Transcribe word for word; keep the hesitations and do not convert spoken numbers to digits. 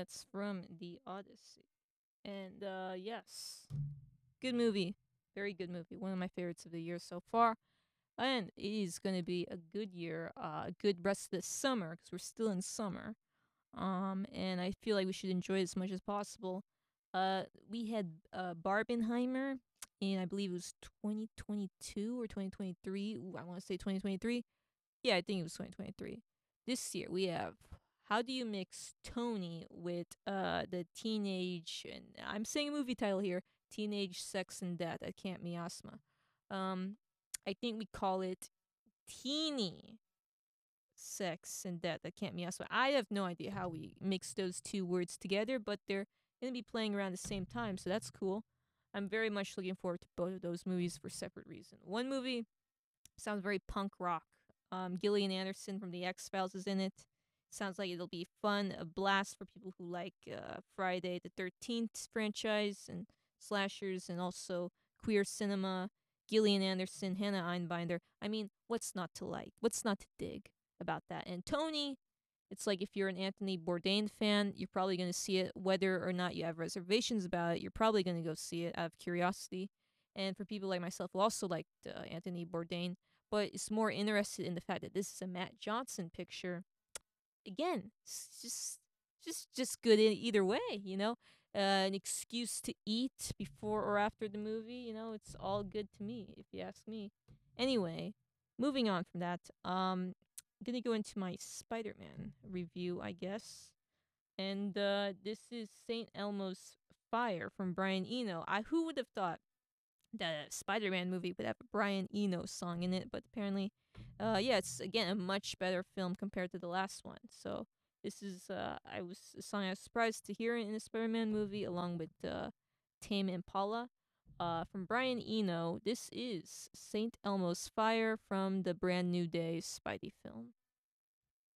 That's from the Odyssey. And uh yes, good movie. Very good movie. One of my favorites of the year so far. And it is going to be a good year, uh, a good rest of the summer because we're still in summer. Um, and I feel like we should enjoy it as much as possible. Uh, we had uh, Barbenheimer, and I believe it was twenty twenty-two or twenty twenty-three. Ooh, I want to say twenty twenty-three. Yeah, I think it was twenty twenty-three. This year we have How Do You Mix Tony with uh the teenage, and I'm saying a movie title here, Teenage Sex and Death at Camp Miasma. Um, I think we call it Teeny Sex and Death at Camp Miasma. I have no idea how we mix those two words together, but they're gonna be playing around the same time, so that's cool. I'm very much looking forward to both of those movies for separate reasons. One movie sounds very punk rock. Um, Gillian Anderson from The X Files is in it. Sounds like it'll be fun, a blast for people who like uh, Friday the thirteenth franchise and slashers and also queer cinema. Gillian Anderson, Hannah Einbinder. I mean, what's not to like? What's not to dig about that? And Tony, it's like if you're an Anthony Bourdain fan, you're probably going to see it. Whether or not you have reservations about it, you're probably going to go see it out of curiosity. And for people like myself who also liked uh, Anthony Bourdain, but is more interested in the fact that this is a Matt Johnson picture. Again, it's just just just good in either way, you know. Uh, an excuse to eat before or after the movie, you know, it's all good to me if you ask me. Anyway, moving on from that, um, I'm gonna go into my Spider-Man review, I guess, and uh, this is Saint Elmo's Fire from Brian Eno. I who would have thought that a Spider-Man movie would have a Brian Eno song in it, but apparently, uh, yeah, it's again a much better film compared to the last one. So this is, uh, I was a song I was surprised to hear in a Spider-Man movie, along with uh, Tame Impala. Uh, from Brian Eno, this is Saint Elmo's Fire from the Brand New Day Spidey film.